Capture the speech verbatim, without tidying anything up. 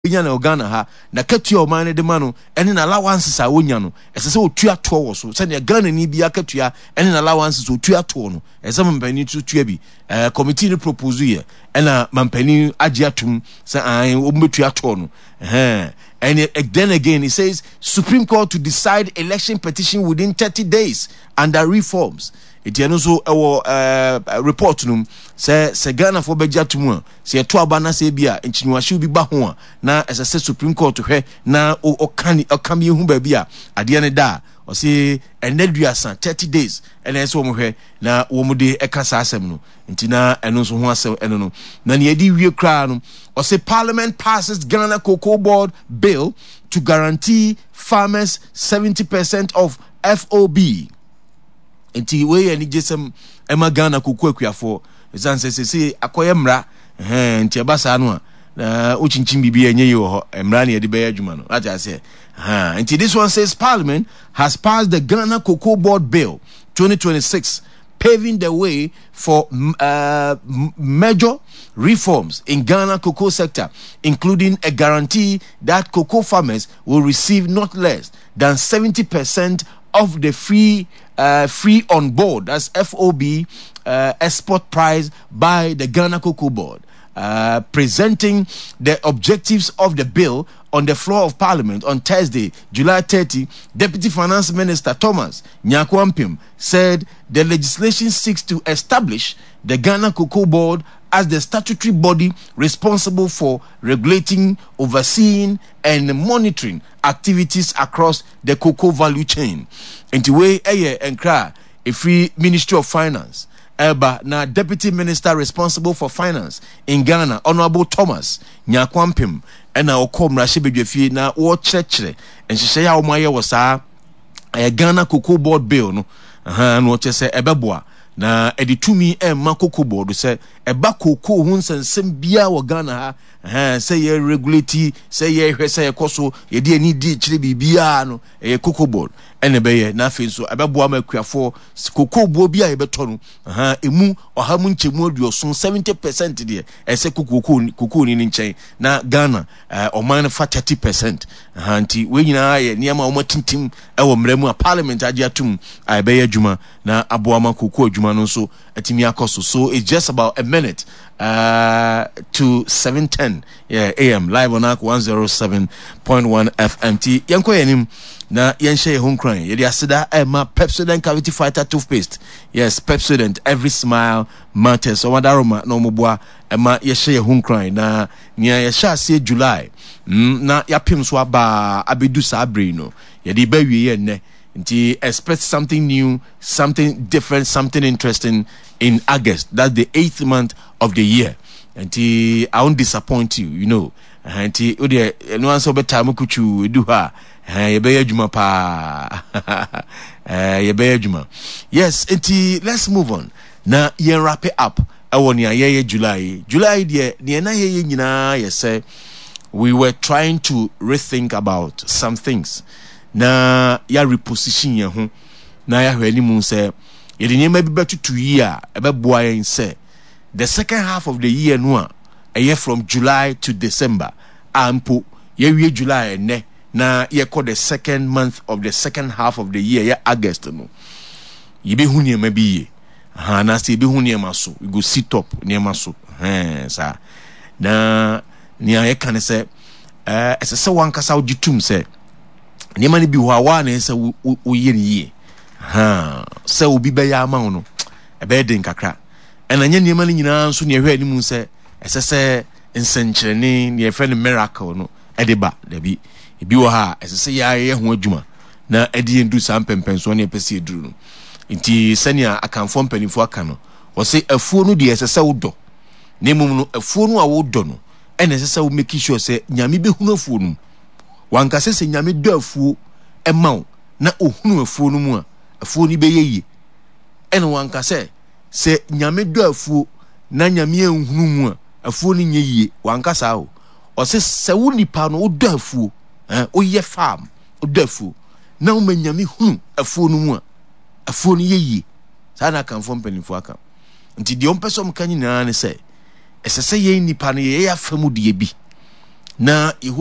nya na Ghana ha na katua o man de ma no ene na allowances a wonya no ese se otua to wo so se na Ghana ni bia katua ene na allowances otua to no ese mampani tutua bi eh committee ni propose here ena mampani agi atum se an o metua to no eh and then again, it says Supreme Court to decide election petition within thirty days under reforms. It is also a report num say se Ghana for beja tumu se to abana se bia nchinuashi bi ba ho na as say Supreme Court to hwe na o kan o kam yehu ba bia ade ne da o say enaduasan thirty days and so mo hwe na wo mu de ekasa asem no ntina eno so ho asem eno no na ne yedi wie kra no o say Parliament passes Ghana Cocoa Board bill to guarantee farmers seventy percent of F O B. Enti we ani jesem ema Ghana Cocoa akuafo ezan se se akoye mra eh enti abasa no a o chinchin bibia enye ye ho mra na ye de be adwuma no aja se ha enti this one says Parliament has passed the Ghana Cocoa Board bill twenty twenty-six, paving the way for uh, major reforms in Ghana cocoa sector, including a guarantee that cocoa farmers will receive not less than seventy percent of the free uh, free on board, that's F O B uh, export price by the Ghana Cocoa Board. Uh, presenting the objectives of the bill on the floor of Parliament on Thursday, July thirtieth, Deputy Finance Minister Thomas Nyakwampim said the legislation seeks to establish the Ghana Cocoa Board as the statutory body responsible for regulating, overseeing, and monitoring activities across the cocoa value chain. And the way Eye Enkra, a free Ministry of Finance, Eba na Deputy Minister responsible for finance in Ghana, Honorable Thomas Nyakwampim, ena okom rashibedwefie na wo kyerɛkyerɛ nhyehyɛ ya omaye wo saa Ghana Cocoa Board bill no aha no kyerɛ ebeboa na editumi emma Cocoa Board sɛ eba cocoa hu nsensem bia wo Ghana ha aha sɛ ye regulate sɛ ye hwɛ sɛ ye koso ye de ani di kyerɛ bibia no e Cocoa Board ene beye na afi so ebeboa makuafo cocoa bo bia ye beto no aha emu ohamu nchemu aduoso seventy percent de ese cocoa cocoa ni nchen na Ghana oman fa thirty percent aha nti we nyina ye niam a omatintim e wo mramu a Parliament agi atum a beye adwuma na aboama cocoa adwuma no so atimi akoso. So it's just about a minute uh to seven ten yeah A M live on one oh seven point one F M. T yanko yanim na yenhye home crying ye asida ema Pepsodent cavity fighter toothpaste. Yes, Pepsodent, every smile matters. So wadaroma no moboa ema yehye home crying na nia yehye ase July mm, na yapim so aba abedu sa abre no ye de ba wie ne nti expect something new, something different, something interesting in August. That's the eighth month of the year. Nti I won't disappoint you, you know. Nti ode no answer better mukuchu edu ha ye be adwuma pa eh ye be adwuma. Yes, nti let's move on. Na ye wrap it up. Ewo ne ye July. July de ne na ye nyina ye say we were trying to rethink about some things. Na ya reposition ye ho na ya hwani mu say ye de nyema bi betutu yi a ebeboa yen say the second half of the year no a eye from July to December ampo ye wie July ne na ye call the second month of the second half of the year ya August no ye be hu nyema bi ye ha na say be hu nyema so we go sit up nyema so eh sa na ni aye kan say eh esese wankasa uditum say nyema ni bi ho awa na ese wo ye ni ye ha se obi be ya ma no e be den kakra ena nya nyema ni nyina nso ne hwe ani mu se ese se nsenkyerene ne efre ne miracle no e de ba da bi e bi wo ha ese se ya ye ho adwuma na e de ndu sa mpempenso ne pese eduru no nti senia akanfo mpanifo aka no wo se afuo no de ese se wo do ne mum no afuo no a wo do no ena ese se wo make sure se nyame be hunu afuo no wankase se nyame do afuo emaw na ohunu afuo no mu a afuo ni be yeye ene wankase se nyame do afuo na nyame ehunu mu a afuo ni nyeye wankasa o o se se wo nipa no do afuo eh o ye farm o do afuo na o manyame hunu afuo no mu a afuo ni yeye sa na kan fo mpanifo aka nti de o mpeso mka nyina ne se esese ye nipa no ye afamu de bi na